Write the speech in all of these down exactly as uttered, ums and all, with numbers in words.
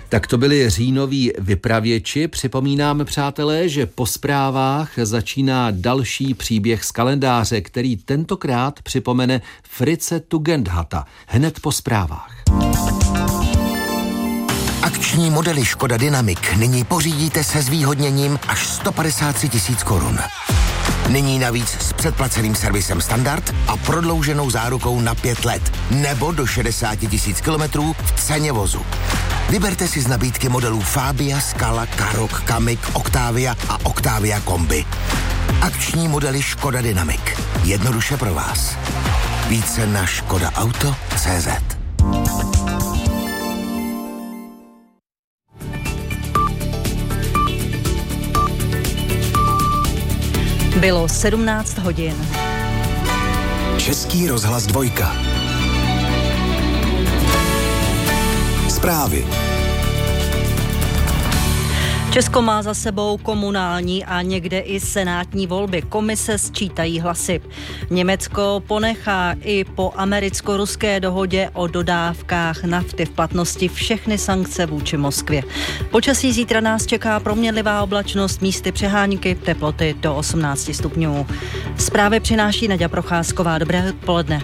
Tak to byli říjnoví vypravěči. Připomínáme, přátelé, že po zprávách začíná další příběh z kalendáře, který tentokrát připomene Fritze Tugendhata. Hned po zprávách. Akční modely Škoda Dynamic nyní pořídíte se zvýhodněním až sto padesát tři tisíc korun. Nyní navíc s předplaceným servisem standard a prodlouženou zárukou na pět let nebo do šedesát tisíc kilometrů v ceně vozu. Vyberte si z nabídky modelů Fabia, Scala, Karoq, Kamiq, Octavia a Octavia Kombi. Akční modely Škoda Dynamic. Jednoduše pro vás. Více na škoda auto tečka cé zet. Bylo sedmnáct hodin. Český rozhlas dvojka. Zprávy. Česko má za sebou komunální a někde i senátní volby. Komise sčítají hlasy. Německo ponechá i po americko-ruské dohodě o dodávkách nafty v platnosti všechny sankce vůči Moskvě. Počasí zítra nás čeká proměnlivá oblačnost, místy přehánky, teploty do osmnáct stupňů. Zprávy přináší Naďa Procházková. Dobré odpoledne.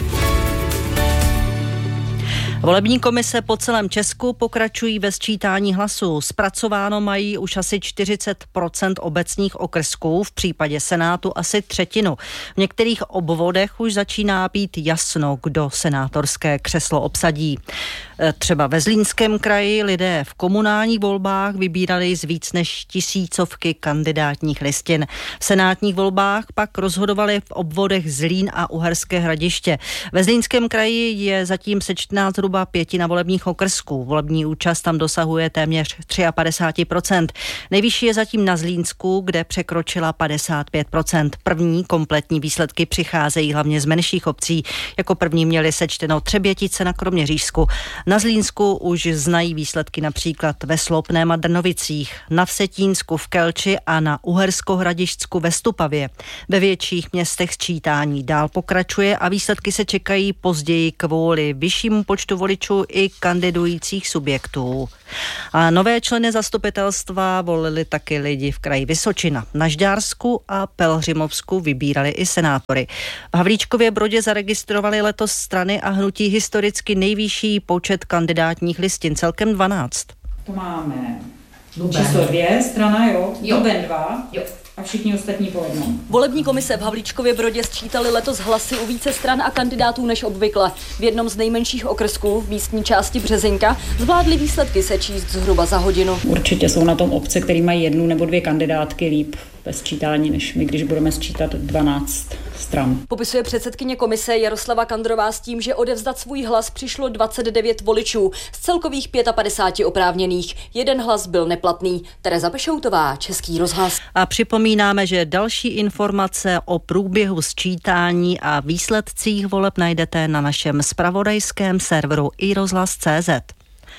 Volební komise po celém Česku pokračují ve sčítání hlasů. Zpracováno mají už asi čtyřicet procent obecních okrsků, v případě Senátu asi třetinu. V některých obvodech už začíná být jasno, kdo senátorské křeslo obsadí. Třeba ve Zlínském kraji lidé v komunálních volbách vybírali z víc než tisícovky kandidátních listin. V senátních volbách pak rozhodovali v obvodech Zlín a Uherské Hradiště. Ve Zlínském kraji je zatím sečtená zhruba pětina volebních okrsků. Volební účast tam dosahuje téměř padesát tři procent. Nejvyšší je zatím na Zlínsku, kde překročila padesát pět procent. První kompletní výsledky přicházejí hlavně z menších obcí. Jako první měli sečteno Třebětice na Kroměřížsku. Na Zlínsku už znají výsledky například ve Slopném a Drnovicích, na Vsetínsku, v Kelči a na Uherskohradišťsku ve Stupavě. Ve větších městech sčítání dál pokračuje a výsledky se čekají později kvůli vyššímu počtu voličů i kandidujících subjektů. A nové členy zastupitelstva volili taky lidi v kraji Vysočina. Na Žďársku a Pelhřimovsku vybírali i senátory. V Havlíčkově Brodě zaregistrovali letos strany a hnutí historicky nejvyšší počet kandidátních listin, celkem dvanáct. To máme Duben. Číslo dvě, strana, jo, jo. Duben dva, jo. A všichni ostatní po jednom. Volební komise v Havlíčkově Brodě sčítali letos hlasy u více stran a kandidátů než obvykle. V jednom z nejmenších okrsků v místní části Březinka zvládli výsledky sečíst zhruba za hodinu. Určitě jsou na tom obce, které mají jednu nebo dvě kandidátky líp ve sčítání, než my, když budeme sčítat dvanáct stran. Popisuje předsedkyně komise Jaroslava Kandrová s tím, že odevzdat svůj hlas přišlo dvacet devět voličů z celkových padesát pět oprávněných. Jeden hlas byl neplatný. Tereza Pešoutová, Český rozhlas. A připomínáme, že další informace o průběhu sčítání a výsledcích voleb najdete na našem zpravodajském serveru i rozhlas tečka cé zet.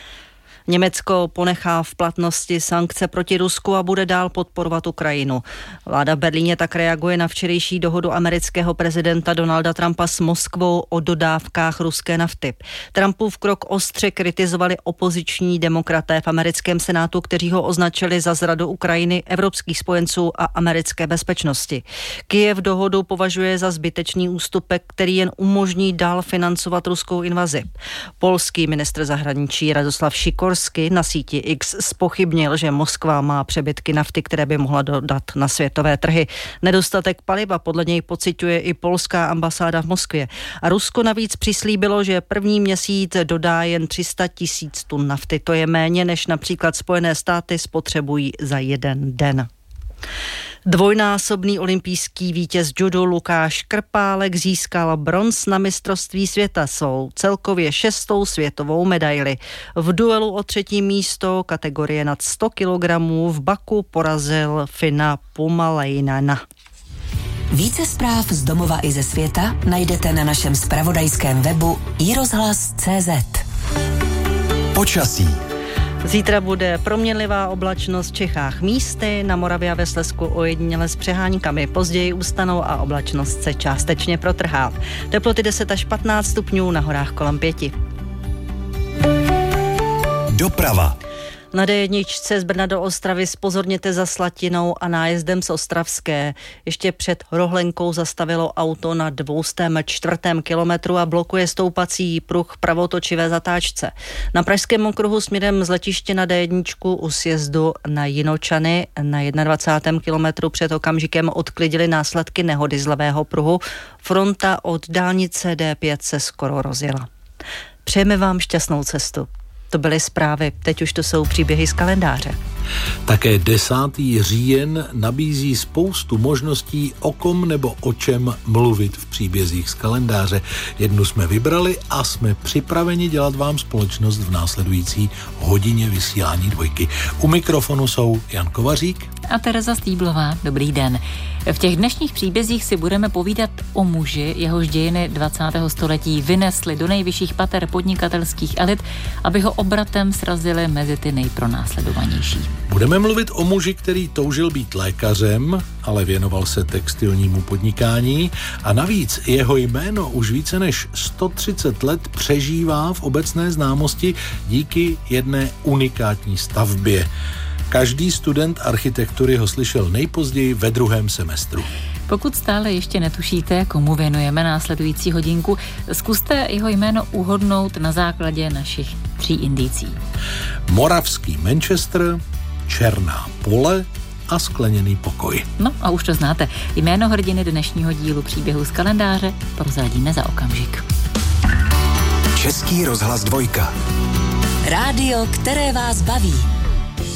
Německo ponechá v platnosti sankce proti Rusku a bude dál podporovat Ukrajinu. Vláda v Berlíně tak reaguje na včerejší dohodu amerického prezidenta Donalda Trumpa s Moskvou o dodávkách ruské nafty. Trumpův krok ostře kritizovali opoziční demokraté v americkém senátu, kteří ho označili za zradu Ukrajiny, evropských spojenců a americké bezpečnosti. Kyjev dohodu považuje za zbytečný ústupek, který jen umožní dál financovat ruskou invazi. Polský ministr zahraničí Radoslav Šikorský na síti X zpochybnil, že Moskva má přebytky nafty, které by mohla dodat na světové trhy. Nedostatek paliva podle něj pociťuje i polská ambasáda v Moskvě. A Rusko navíc přislíbilo, že první měsíc dodá jen tři sta tisíc tun nafty. To je méně, než například Spojené státy spotřebují za jeden den. Dvojnásobný olympijský vítěz judu Lukáš Krpálek získal bronz na mistrovství světa svou celkově šestou světovou medaili. V duelu o třetí místo kategorie nad sto kilogramů v Baku porazil Fina Pumaleinena. Více zpráv z domova i ze světa najdete na našem zpravodajském webu i rozhlas tečka cé zet. Počasí. Zítra bude proměnlivá oblačnost v Čechách místy, na Moravě a ve Slezsku ojediněle s přeháňkami. Později ustanou a oblačnost se částečně protrhá. Teploty deset až patnáct stupňů, na horách kolem pěti. Doprava. Na dé jedna z Brna do Ostravy zpozorněte za Slatinou a nájezdem z Ostravské. Ještě před Rohlenkou zastavilo auto na dvoustém čtvrtém kilometru a blokuje stoupací pruh pravotočivé zatáčce. Na pražském okruhu směrem z letiště na dé jedna u sjezdu na Jinočany na dvacátém prvním kilometru před okamžikem odklidili následky nehody z levého pruhu. Fronta od dálnice dé pět se skoro rozjela. Přejeme vám šťastnou cestu. To byly zprávy, teď už to jsou příběhy z kalendáře. Také desátý říjen nabízí spoustu možností, o kom nebo o čem mluvit v příbězích z kalendáře. Jednu jsme vybrali a jsme připraveni dělat vám společnost v následující hodině vysílání Dvojky. U mikrofonu jsou Jan Kovařík a Tereza Stýblová. Dobrý den. V těch dnešních příbězích si budeme povídat o muži, jehož dějiny dvacátého století vynesly do nejvyšších pater podnikatelských elit, aby ho obratem srazili mezi ty nejpronásledovanější. Budeme mluvit o muži, který toužil být lékařem, ale věnoval se textilnímu podnikání a navíc jeho jméno už více než sto třicet let přežívá v obecné známosti díky jedné unikátní stavbě. Každý student architektury ho slyšel nejpozději ve druhém semestru. Pokud stále ještě netušíte, komu věnujeme následující hodinku, zkuste jeho jméno uhodnout na základě našich tří indicí. Moravský Manchester, černá pole a skleněný pokoj. No a už to znáte. Jméno hrdiny dnešního dílu příběhu z kalendáře prozradíme za okamžik. Český rozhlas Dvojka. Rádio, které vás baví.